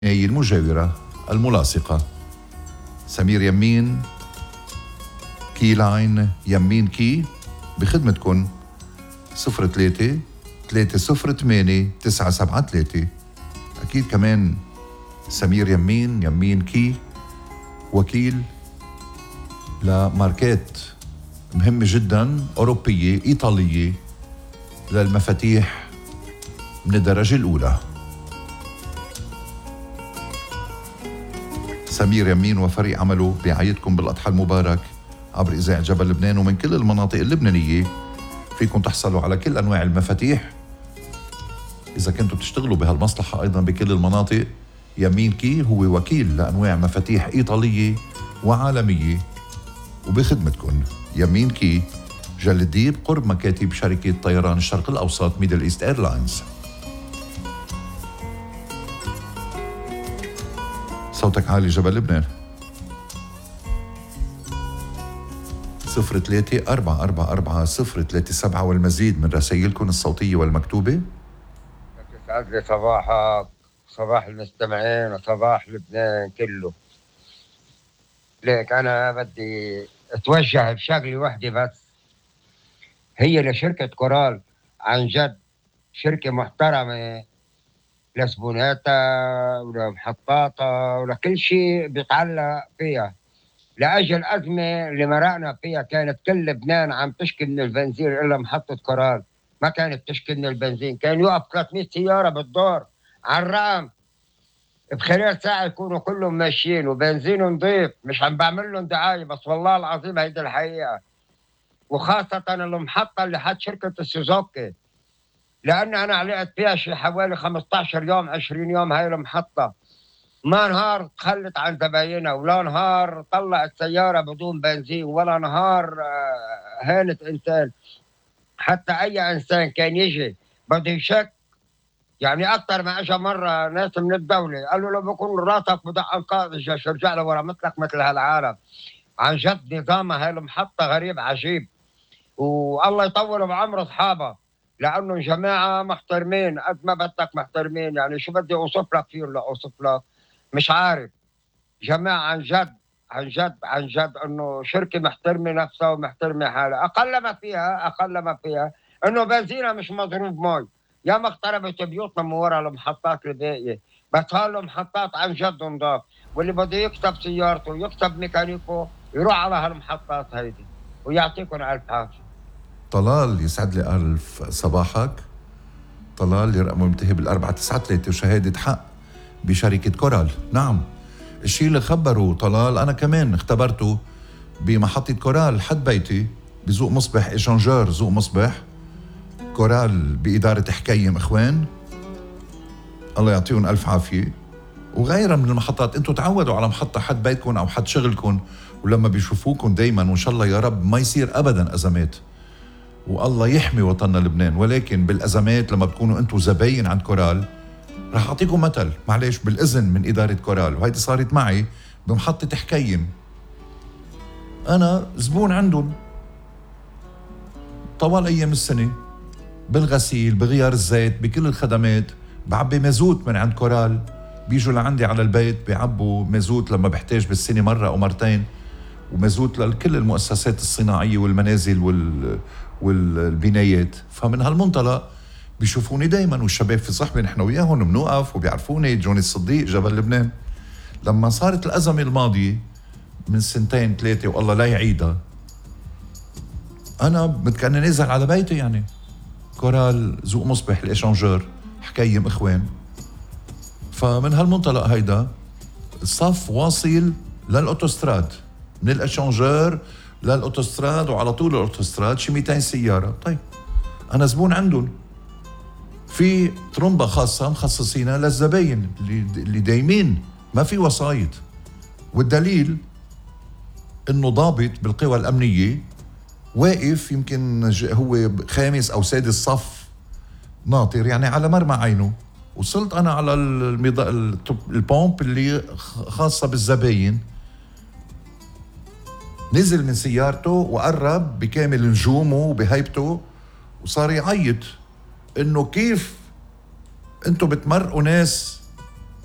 المجاورة الملاصقة. سمير يمين كي لاين يمين كي بخدمتكن 03 308 973. أكيد كمان سمير يمين كي وكيل لماركات مهمة جدا أوروبية إيطالية للمفاتيح من الدرجة الأولى. سمير يمين وفريق عمله بيعيدكم بالأضحى المبارك عبر إذاعة جبل لبنان ومن كل المناطق اللبنانية. فيكم تحصلوا على كل أنواع المفاتيح إذا كنتوا بتشتغلوا بهالمصلحة أيضا بكل المناطق. يمين كي هو وكيل لأنواع مفاتيح إيطالية وعالمية وبخدمتكم. يمين كي جل الديب قرب مكاتب شركة طيران الشرق الأوسط ميدل إيست إيرلاينز. صوتك عالي جبل لبنان. 03-444-037 والمزيد من رسائلكم الصوتية والمكتوبة. يسعد لي صباحك، صباح المستمعين وصباح لبنان كله. ليك أنا بدي أتوجه بشغلة واحدة بس، هي لشركة كورال. عن جد شركة محترمة لزبوناتها ولمحطاتها ولكل شيء بيتعلق فيها. لأجل أزمة اللي مرقنا فيها كانت كل لبنان عم تشكي من البنزين إلا محطة كورال ما كانت تشكي من البنزين. كان يقف 300 سيارة بالدور على الرقم بخلال ساعة يكونوا كلهم ماشيين وبنزين نضيف. مش عم بعمل لهم دعاية بس والله العظيم هيدي الحقيقة. وخاصة المحطة اللي حد شركة السوزوكي، لأن أنا علقت فيها شي حوالي 15 يوم 20 يوم. هاي المحطة ما نهار تخلت عن زباينها ولا نهار طلعت سيارة بدون بنزين ولا نهار هانت إنسان. حتى أي إنسان كان يجي بده يشك، يعني أكثر ما أجا مرة ناس من الدولة قالوا له بكون راسك بدق أنقاض الجيش رجع له ورا مثلك مثل هالعالم. عن جد نظامها هاي المحطة غريب عجيب، والله يطول بعمر أصحابها لأنه جماعة محترمين قد ما بدك محترمين. يعني شو بدي أوصف لك فيه ولا أوصف لك مش عارف. جماعة عن جد عن جد عن جد إنه شركة محترمة نفسها ومحترمة حالها. أقل ما فيها إنه بنزينها مش مضروب مي. يا ما اختربت بيوتنا من ورا المحطات الباقية، بس هالمحطات عن جد نضاف. واللي بده يكسب سيارته يكسب ميكانيكو يروح على هالمحطات هيدي. ويعطيكم ألف عافية. طلال يسعد لي ألف صباحك. طلال اللي رقمه منتهي بال493 وشهادة حق بشركة كورال. نعم، الشيء اللي خبره طلال أنا كمان اختبرته بمحطة كورال حد بيتي بزوق مصبح إيشانجور زوق مصبح كورال بإدارة حكيم إخوان، الله يعطيهم ألف عافية. وغيرها من المحطات. انتوا تعودوا على محطة حد بيتكم أو حد شغلكم ولما بيشوفوكم دايما وإن شاء الله يا رب ما يصير أبدا أزمات والله يحمي وطننا لبنان. ولكن بالأزمات لما بتكونوا انتوا زباين عند كورال، رح أعطيكم مثل معلش بالإذن من إدارة كورال، وهيدي صارت معي بمحطة حكيم. أنا زبون عندهم طوال أيام السنة بالغسيل بغيار الزيت بكل الخدمات. بعبي مازوت من عند كورال، بيجوا لعندي على البيت بيعبوا مازوت لما بحتاج بالسنة مرة أو مرتين، ومازوت لكل المؤسسات الصناعية والمنازل والبنايات. فمن هالمنطلق بيشوفوني دايما والشباب في صحبة نحن وياهم بنوقف وبيعرفوني. جوني الصديق جبل لبنان. لما صارت الأزمة الماضية من 2-3 والله لا يعيدها، أنا كأني نازل على بيتي. يعني كورال زوق مصبح الإيشانجور حكيم إخوان. فمن هالمنطلق هيدا الصف واصل للأوتوستراد من الإيشانجور للأوتوستراد وعلى طول الأوتوستراد شي 200 سيارة. طيب أنا زبون عندهم، في طرمبة خاصة مخصصينها للزباين اللي دايمين ما في وسايط. والدليل إنه ضابط بالقوى الأمنية واقف يمكن هو خامس أو سادس صف ناطر يعني على مرمى عينه. وصلت أنا على البومب اللي خاصة بالزباين، نزل من سيارته وقرب بكامل نجومه وبهيبته وصار يعيط إنه كيف أنتوا بتمرقوا ناس